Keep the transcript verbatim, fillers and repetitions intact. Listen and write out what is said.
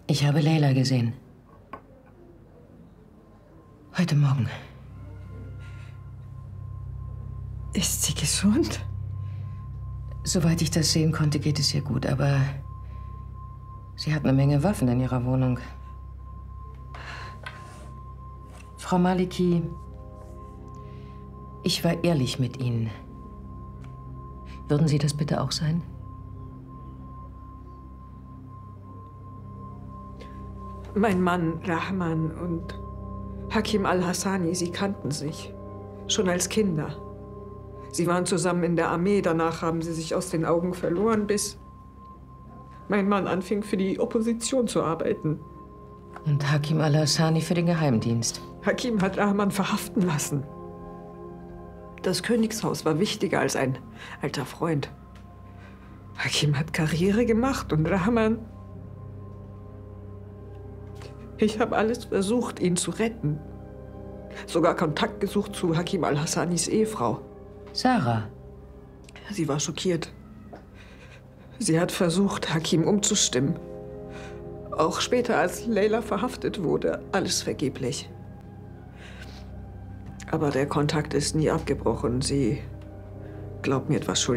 Ich habe Leila gesehen. Heute Morgen. Ist sie gesund? Soweit ich das sehen konnte, geht es ihr gut, aber sie hat eine Menge Waffen in ihrer Wohnung. Frau Maliki, ich war ehrlich mit Ihnen. Würden Sie das bitte auch sein? Mein Mann Rahman und Hakim al-Hassani, sie kannten sich. Schon als Kinder. Sie waren zusammen in der Armee, danach haben sie sich aus den Augen verloren, bis mein Mann anfing, für die Opposition zu arbeiten. Und Hakim al-Hassani für den Geheimdienst. Hakim hat Rahman verhaften lassen. Das Königshaus war wichtiger als ein alter Freund. Hakim hat Karriere gemacht und Rahman... Ich habe alles versucht, ihn zu retten. Sogar Kontakt gesucht zu Hakim al-Hassanis Ehefrau. Sarah. Sie war schockiert. Sie hat versucht, Hakim umzustimmen. Auch später, als Leila verhaftet wurde, alles vergeblich. Aber der Kontakt ist nie abgebrochen. Sie glaubt mir etwas schuldig.